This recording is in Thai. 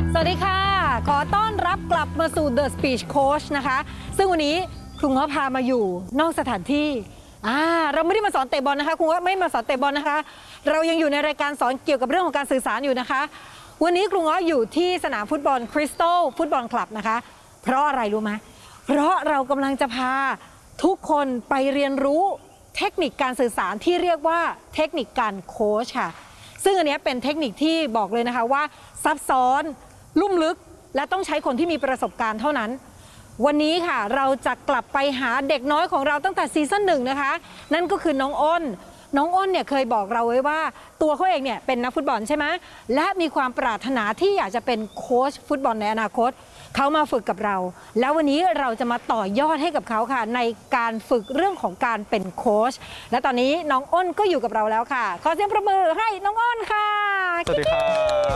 สวัสดีค่ะขอต้อนรับกลับมาสู่ The Speech Coach นะคะซึ่งวันนี้ครูง้อพามาอยู่นอกสถานที่เราไม่ได้มาสอนเตะบอลนะคะครูง้อไม่มาสอนเตะบอลนะคะเรายังอยู่ในรายการสอนเกี่ยวกับเรื่องของการสื่อสารอยู่นะคะวันนี้ครูง้ออยู่ที่สนามฟุตบอลคริสตัลฟุตบอลคลับนะคะเพราะอะไรรู้ไหมเพราะเรากำลังจะพาทุกคนไปเรียนรู้เทคนิคการสื่อสารที่เรียกว่าเทคนิคการโค้ชค่ะซึ่งอันนี้เป็นเทคนิคที่บอกเลยนะคะว่าซับซ้อนลุ่มลึกและต้องใช้คนที่มีประสบการณ์เท่านั้นวันนี้ค่ะเราจะกลับไปหาเด็กน้อยของเราตั้งแต่ซีซั่น 1นะคะนั่นก็คือน้องอ้นเนี่ยเคยบอกเราไว้ว่าตัวเขาเองเนี่ยเป็นนักฟุตบอลใช่ไหมและมีความปรารถนาที่อยากจะเป็นโค้ชฟุตบอลในอนาคตเขามาฝึกกับเราแล้ววันนี้เราจะมาต่อยอดให้กับเขาค่ะในการฝึกเรื่องของการเป็นโค้ชและตอนนี้น้องอ้นก็อยู่กับเราแล้วค่ะขอเสียงปรบมือให้น้องอ้นค่ะสวัสดีครับ